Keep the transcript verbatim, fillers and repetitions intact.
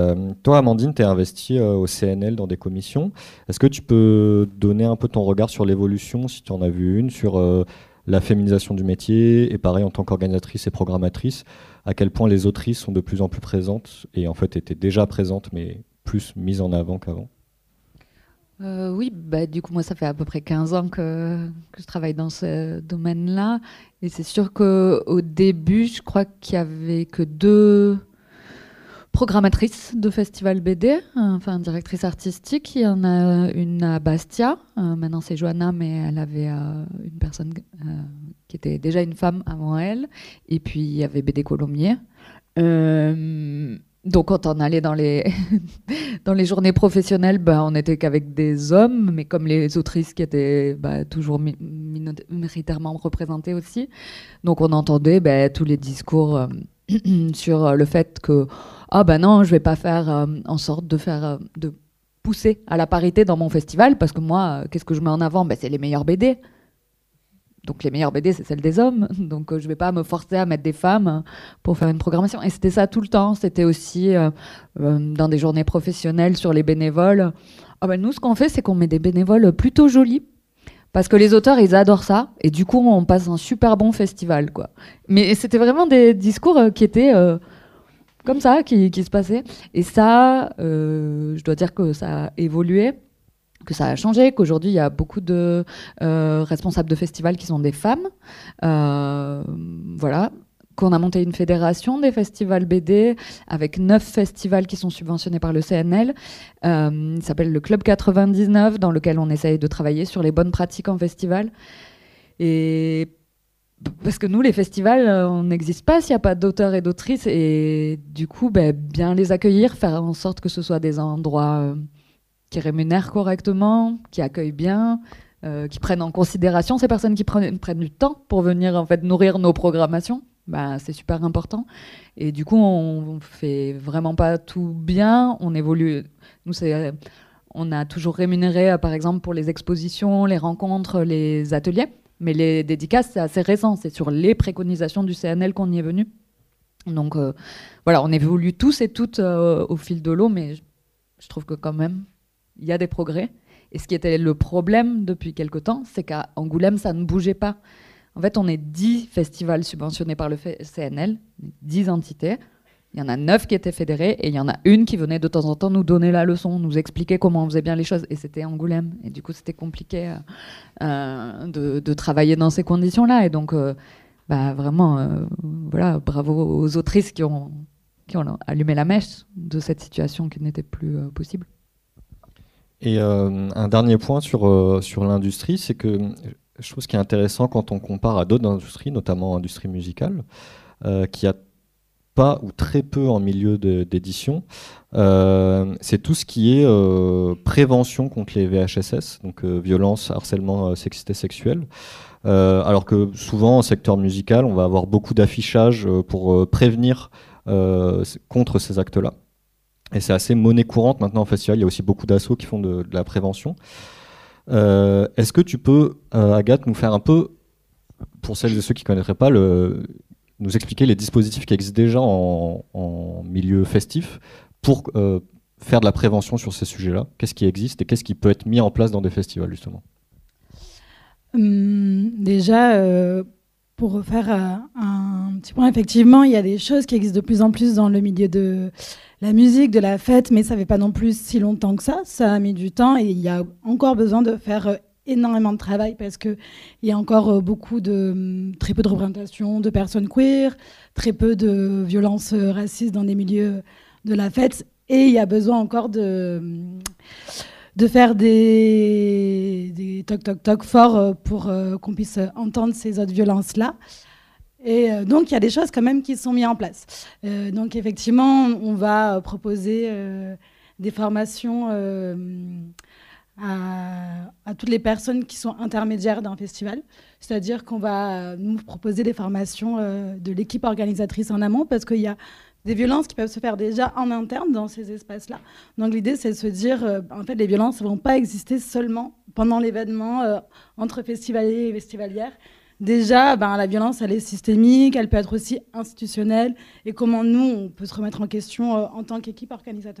Euh, toi, Amandine, tu es investie euh, au C N L dans des commissions. Est-ce que tu peux donner un peu ton regard sur l'évolution, si tu en as vu une, sur euh, la féminisation du métier, et pareil en tant qu'organisatrice et programmatrice, à quel point les autrices sont de plus en plus présentes, et en fait étaient déjà présentes, mais plus mises en avant qu'avant? Euh, oui, bah, du coup, moi, ça fait à peu près quinze ans que, que je travaille dans ce domaine-là. Et c'est sûr qu'au début, je crois qu'il y avait que deux programmatrices de festival B D, enfin directrice artistique. Il y en a une à Bastia. Euh, maintenant, c'est Johanna, mais elle avait euh, une personne euh, qui était déjà une femme avant elle. Et puis, il y avait B D Colombier. Euh, donc, quand on allait dans les, dans les journées professionnelles, bah, on n'était qu'avec des hommes, mais comme les autrices qui étaient bah, toujours mi- minoritairement représentées aussi. Donc, on entendait bah, tous les discours euh, sur le fait que ah ben non, je vais pas faire euh, en sorte de faire euh, de pousser à la parité dans mon festival parce que moi, euh, qu'est-ce que je mets en avant? Ben, c'est les meilleurs B D. Donc les meilleures B D, c'est celles des hommes. Donc euh, je vais pas me forcer à mettre des femmes euh, pour faire une programmation. Et c'était ça tout le temps. C'était aussi euh, euh, dans des journées professionnelles sur les bénévoles. Ah ben nous, ce qu'on fait, c'est qu'on met des bénévoles plutôt jolis. Parce que les auteurs, ils adorent ça. Et du coup, on passe un super bon festival, quoi. Mais c'était vraiment des discours euh, qui étaient euh, comme ça, qui, qui se passaient. Et ça, euh, je dois dire que ça a évolué, que ça a changé, qu'aujourd'hui, il y a beaucoup de euh, responsables de festivals qui sont des femmes. Euh, voilà. Qu'on a monté une fédération des festivals B D avec neuf festivals qui sont subventionnés par le C N L. Euh, il s'appelle le Club quatre-vingt-dix-neuf, dans lequel on essaye de travailler sur les bonnes pratiques en festival. Et parce que nous, les festivals, on n'existe pas s'il n'y a pas d'auteurs et d'autrices. Et du coup, ben, bien les accueillir, faire en sorte que ce soit des endroits euh, qui rémunèrent correctement, qui accueillent bien, euh, qui prennent en considération ces personnes qui prennent, prennent du temps pour venir en fait nourrir nos programmations. Ben, c'est super important. Et du coup, on fait vraiment pas tout bien. On évolue. Nous, c'est, on a toujours rémunéré, euh, par exemple, pour les expositions, les rencontres, les ateliers. Mais les dédicaces, c'est assez récent. C'est sur les préconisations du C N L qu'on y est venu. Donc euh, voilà, on évolue tous et toutes euh, au fil de l'eau, mais je, je trouve que quand même, il y a des progrès. Et ce qui était le problème depuis quelque temps, c'est qu'à Angoulême, ça ne bougeait pas. En fait, on est dix festivals subventionnés par le C N L, dix entités. Il y en a neuf qui étaient fédérées et il y en a une qui venait de temps en temps nous donner la leçon, nous expliquer comment on faisait bien les choses. Et c'était Angoulême. Et du coup, c'était compliqué euh, de, de travailler dans ces conditions-là. Et donc, euh, bah, vraiment, euh, voilà, bravo aux autrices qui ont, qui ont allumé la mèche de cette situation qui n'était plus euh, possible. Et euh, un dernier point sur, euh, sur l'industrie, c'est que je trouve ce qui est intéressant quand on compare à d'autres industries, notamment l'industrie musicale, euh, qui a pas ou très peu en milieu de, d'édition, euh, c'est tout ce qui est euh, prévention contre les V H S S, donc euh, violence, harcèlement euh, sexiste et sexuel. Euh, alors que souvent, au secteur musical, on va avoir beaucoup d'affichage euh, pour euh, prévenir euh, contre ces actes-là. Et c'est assez monnaie courante maintenant en festival. Il y a aussi beaucoup d'assos qui font de, de la prévention. Euh, est-ce que tu peux, euh, Agathe, nous faire un peu, pour celles et ceux qui ne connaîtraient pas, le, nous expliquer les dispositifs qui existent déjà en, en milieu festif pour euh, faire de la prévention sur ces sujets-là? Qu'est-ce qui existe et qu'est-ce qui peut être mis en place dans des festivals, justement? Hum, déjà, euh, pour refaire euh, un petit point, effectivement, il y a des choses qui existent de plus en plus dans le milieu de la musique, de la fête, mais ça ne fait pas non plus si longtemps que ça. Ça a mis du temps et il y a encore besoin de faire euh, énormément de travail parce qu'il y a encore euh, beaucoup de, très peu de représentation de personnes queer, très peu de violences euh, racistes dans les milieux de la fête et il y a besoin encore de... de faire des, des toc toc toc forts pour euh, qu'on puisse entendre ces autres violences-là. Et euh, donc, il y a des choses quand même qui sont mises en place. Euh, donc, effectivement, on va proposer euh, des formations euh, à, à toutes les personnes qui sont intermédiaires d'un festival. C'est-à-dire qu'on va nous proposer des formations euh, de l'équipe organisatrice en amont parce qu'il y a des violences qui peuvent se faire déjà en interne dans ces espaces-là. Donc l'idée, c'est de se dire, euh, en fait, les violences ne vont pas exister seulement pendant l'événement euh, entre festivaliers et festivalières, déjà, ben, la violence, elle est systémique, elle peut être aussi institutionnelle, et comment nous, on peut se remettre en question euh, en tant qu'équipe organisateur.